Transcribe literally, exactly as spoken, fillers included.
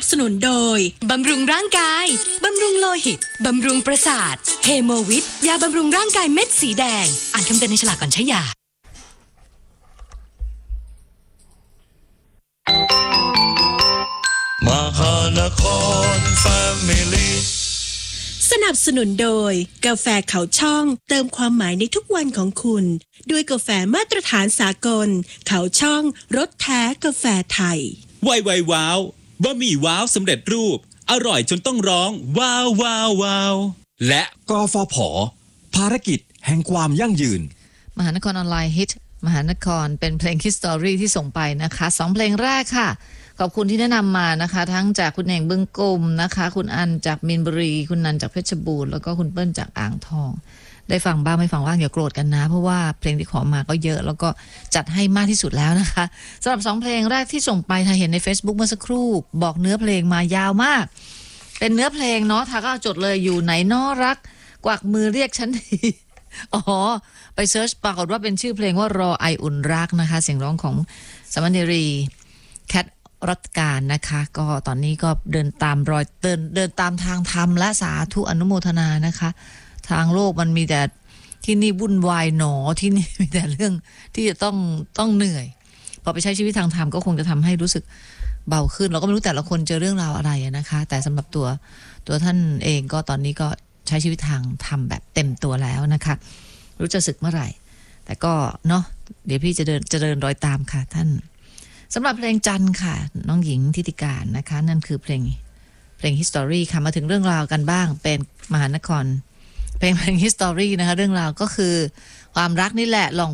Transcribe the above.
สนุนโดยบำรุงร่างกายบำรุงโลหิตบำรุงประสาทเฮโมวิทยาบำรุงร่างกายเม็ดสีแดงอ่านคำเตือนในฉลากก่อนใช้ยามหานครแฟมิลี่สนับสนุนโดยกาแฟเขาช่องเติมความหมายในทุกวันของคุณด้วยกาแฟมาตรฐานสากลเขาช่องรสแท้กาแฟไทยไวไวว้าวบะหมี่ว้าวสำเร็จรูปอร่อยจนต้องร้องว้าวว้าวว้าวและกฟผ.ภารกิจแห่งความยั่งยืนมหานครออนไลน์ฮิตมหานครเป็นเพลง Hit Story ที่ส่งไปนะคะสองเพลงแรกค่ะขอบคุณที่แนะนำมานะคะทั้งจากคุณเองบึงกลุ่มนะคะคุณอันจากมีนบุรีคุณนันจากเพชรบูรณ์แล้วก็คุณเปิ้ลจากอ่างทองได้ฟังบ้างไม่ฟังบ้างอย่าโกรธกันนะเพราะว่าเพลงที่ขอมาก็เยอะแล้วก็จัดให้มากที่สุดแล้วนะคะสำหรับสองเพลงแรกที่ส่งไปถ้าเห็นใน Facebook เมื่อสักครู่บอกเนื้อเพลงมายาวมากเป็นเนื้อเพลงเนาะถ้าก็จดเลยอยู่ไหนน้อรักกวักมือเรียกฉันทีอ๋อไปเซิร์ชปรากฏว่าเป็นชื่อเพลงว่ารอไออุ่นรักนะคะเสียงร้องของสมณเรีแคทรัตการนะคะก็ตอนนี้ก็เดินตามรอยเดินเดินตามทางธรรมและสาธุอนุโมทนานะคะทางโลกมันมีแต่ที่นี่วุ่นวายหนอที่นี่มีแต่เรื่องที่จะต้องต้องเหนื่อยพอไปใช้ชีวิตทางธรรมก็คงจะทำให้รู้สึกเบาขึ้นเราก็ไม่รู้แต่ละคนเจอเรื่องราวอะไรนะคะแต่สำหรับตัวตัวท่านเองก็ตอนนี้ก็ใช้ชีวิตทางธรรมแบบเต็มตัวแล้วนะคะรู้จะสึกเมื่อไหร่แต่ก็เนาะเดี๋ยวพี่จะเดินจะเดินรอยตามค่ะท่านสำหรับเพลงจันทร์ค่ะน้องหญิงทิติการนะคะนั่นคือเพลงเพลง History ค่ะมาถึงเรื่องราวกันบ้างเป็นมหานครเพลงเพลง History นะคะเรื่องราวก็คือความรักนี่แหละลอง